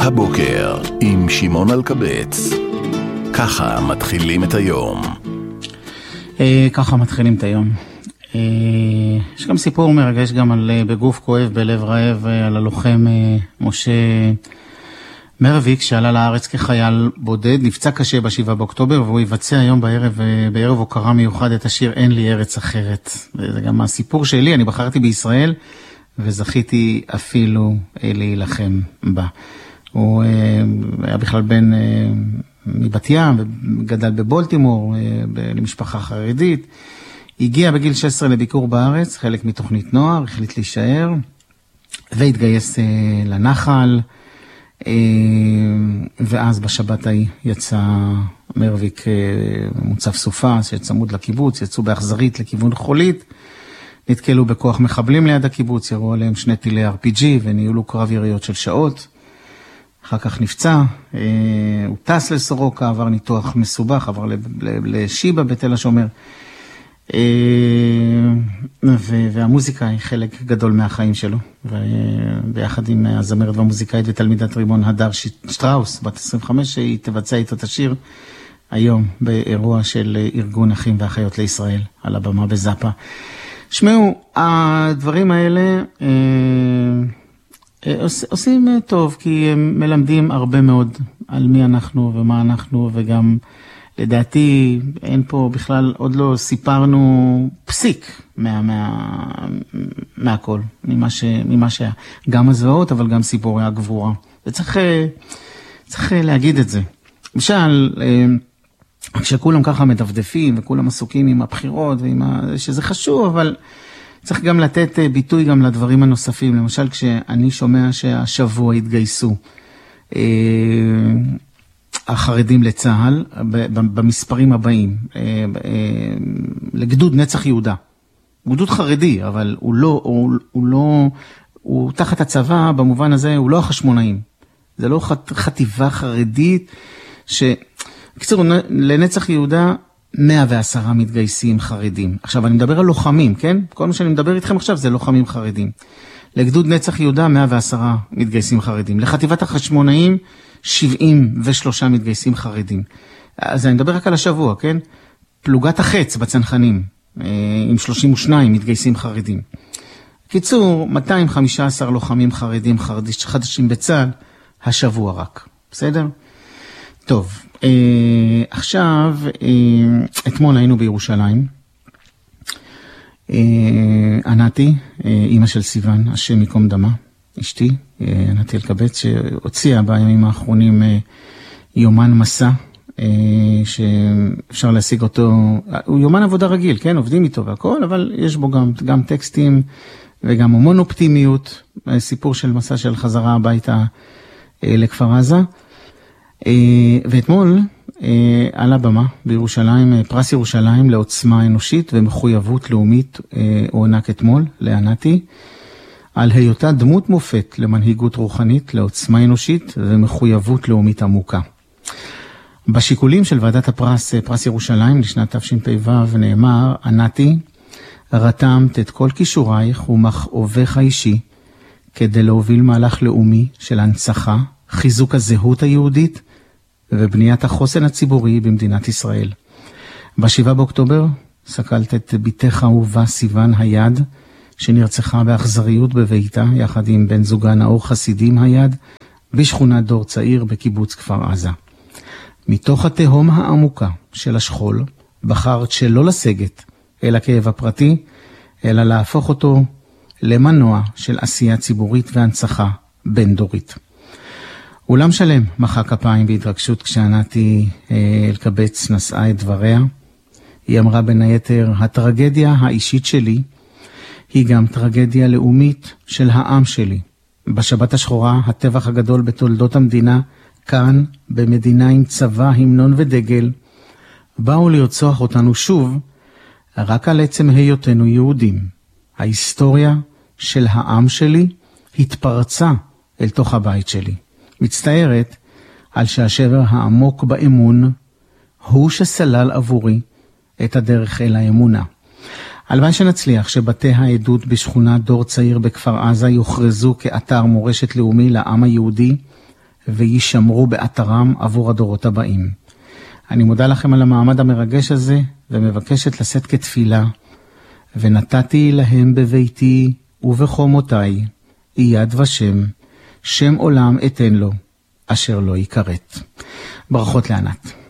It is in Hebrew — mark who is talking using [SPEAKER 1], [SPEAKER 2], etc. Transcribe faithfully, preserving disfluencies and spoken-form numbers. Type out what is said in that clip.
[SPEAKER 1] הבוקר עם שמעון אלקבץ. ככה מתחילים את היום.
[SPEAKER 2] ככה מתחילים את היום. יש גם סיפור מרגש גם על בגוף כואב בלב רעב על הלוחם משה מרוויק שעלה לארץ כחייל בודד, נפצע קשה בשבעה באוקטובר, והוא יבצע היום בערב, בערב הוקרה מיוחד את השיר אין לי ארץ אחרת. זה גם הסיפור שלי, אני בחרתי בישראל וזכיתי אפילו להילחם בה. הוא היה בכלל בן מבת ים, גדל בבולטימור, למשפחה חרדית. הגיע בגיל שש עשרה לביקור בארץ, חלק מתוכנית נוער, החליט להישאר, והתגייס לנחל, ואז בשבת ההיא יצא מרוויק מוצב סופה, שצמוד לקיבוץ, יצאו באכזרית לכיוון חולית, נתקלו בכוח מחבלים ליד הקיבוץ, יראו עליהם שני טילי אר פי ג'י, וניהלו קרב יריות של שעות, אחר כך נפצע, הוא טס לסורוקה, עבר ניתוח מסובך, עבר לשיבה בתל השומר, והמוזיקה היא חלק גדול מהחיים שלו, וביחד עם הזמרת והמוזיקאית ותלמידת רימון הדר שטראוס, בת עשרים וחמש, שהיא תבצע איתו את השיר היום באירוע של ארגון אחים ואחיות לישראל, על הבמה בזאפה. שמעו, הדברים האלה עושים טוב, כי הם מלמדים הרבה מאוד על מי אנחנו ומה אנחנו, וגם לדעתי אין פה בכלל, עוד לא סיפרנו פסיק מה, מה, מהכל, ממה, ש, ממה שהיה. גם הזוועות, אבל גם סיפורי הגבורה. וצריך צריך להגיד את זה. למשל, כשכולם ככה מדפדפים, וכולם עסוקים עם הבחירות, ועם ה... שזה חשוב, אבל צריך גם לתת ביטוי גם לדברים הנוספים. למשל, כשאני שומע שהשבוע התגייסו, החרדים לצהל, במספרים הבאים, לגדוד נצח יהודה. גדוד חרדי, אבל הוא לא, הוא, הוא לא, הוא תחת הצבא, במובן הזה, הוא לא החשמונאים. זה לא חטיבה חרדית, ש... בקיצור, לנצח יהודה, מאה ועשרה מתגייסים חרדים. עכשיו, אני מדבר על לוחמים, כן? כל מה שאני מדבר איתכם עכשיו זה לוחמים חרדים. לגדוד נצח יהודה, מאה ועשרה מתגייסים חרדים. לחטיבת החשמונאים, שבעים ושלושה מתגייסים חרדים. אז אני מדבר רק על השבוע, כן? פלוגת החץ בצנחנים, עם שלושים ושניים מתגייסים חרדים. קיצור, מאתיים וחמישה עשר לוחמים חרדים חדשים בצה"ל, השבוע רק. בסדר? טוב, עכשיו, אתמול היינו בירושלים. ענתי, אמא של סיוון, השם מקום דמה, אשתי, ענתי אלקבץ, שהוציאה בימים האחרונים יומן מסע, שאפשר להשיג אותו, הוא יומן עבודה רגיל, כן, עובדים איתו והכל, אבל יש בו גם, גם טקסטים וגם המון אופטימיות, סיפור של מסע של חזרה הביתה לכפר עזה, ואתמול על הבמה בירושלים, פרס ירושלים לעוצמה אנושית ומחויבות לאומית, הוענק אתמול לענתי, על היותה דמות מופת למנהיגות רוחנית, לעוצמה אנושית ומחויבות לאומית עמוקה. בשיקולים של ועדת הפרס, פרס ירושלים לשנת תשפ"ו נאמר, ענתי, רתמת את כל כישורייך ומכאובך האישי, כדי להוביל מהלך לאומי של הנצחה, חיזוק הזהות היהודית ובניית החוסן הציבורי במדינת ישראל. בשבעה באוקטובר סקלת את ביתך אהובה סיוון היד, שנרצחה באכזריות בביתה, יחד עם בן זוגה נאור חסידים היד, בשכונת דור צעיר בקיבוץ כפר עזה. מתוך התהום העמוקה של השכול, בחרת שלא לסגת אל הכאב הפרטי, אלא להפוך אותו למנוע של עשייה ציבורית והנצחה בין דורית. אולם שלם מחא כפיים בהתרגשות כשענתי אלקבץ נשאה את דבריה. היא אמרה בין היתר, הטרגדיה האישית שלי היא גם טרגדיה לאומית של העם שלי. בשבת השחורה, הטבח הגדול בתולדות המדינה, כאן, במדינה עם צבא, המנון ודגל, באו לרצוח אותנו שוב, רק על עצם היותנו יהודים. ההיסטוריה של העם שלי התפרצה אל תוך הבית שלי. מצטערת על שהשבר העמוק באמון הוא שסלל עבורי את הדרך אל האמונה. הלוואי שנצליח שבתי העדות בשכונת דור צעיר בכפר עזה יוכרזו כאתר מורשת לאומי לעם היהודי, וישמרו באתרם עבור הדורות הבאים. אני מודה לכם על המעמד המרגש הזה, ומבקשת לשאת כתפילה, ונתתי להם בביתי ובחומותיי, יד ושם, שם עולם אתן לו, אשר לא יכרת. ברכות לענת.